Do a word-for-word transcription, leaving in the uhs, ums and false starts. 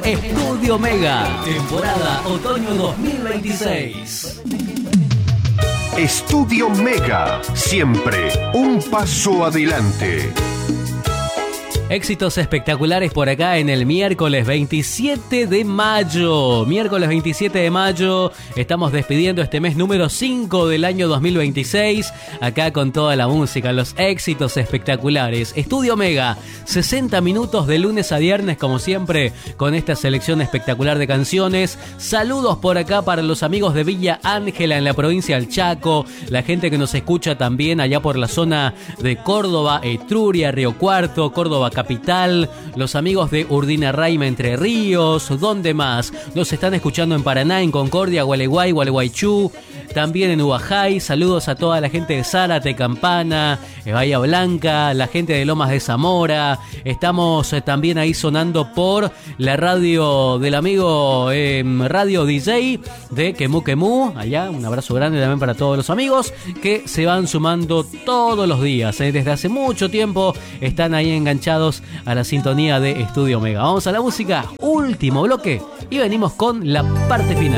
Estudio Mega, temporada otoño dos mil veintiséis. Estudio Mega, siempre un paso adelante. Éxitos espectaculares por acá en el miércoles veintisiete de mayo. Miércoles veintisiete de mayo. Estamos despidiendo este mes número cinco del año dos mil veintiséis. Acá con toda la música, los éxitos espectaculares. Estudio Mega, sesenta minutos de lunes a viernes, como siempre, con esta selección espectacular de canciones. Saludos por acá para los amigos de Villa Ángela en la provincia del Chaco. La gente que nos escucha también allá por la zona de Córdoba, Etruria, Río Cuarto, Córdoba Capital, los amigos de Urdinarraima, Entre Ríos, ¿dónde más? Nos están escuchando en Paraná, en Concordia, Gualeguay, Gualeguaychú, también en Ubajay. Saludos a toda la gente de Zárate, Campana, Bahía Blanca, la gente de Lomas de Zamora. Estamos eh, también ahí sonando por la radio del amigo eh, Radio D J de Quemú Quemú. Allá, un abrazo grande también para todos los amigos que se van sumando todos los días. Eh, desde hace mucho tiempo están ahí enganchados a la sintonía de Estudio Mega. Vamos a la música, último bloque, y venimos con la parte final.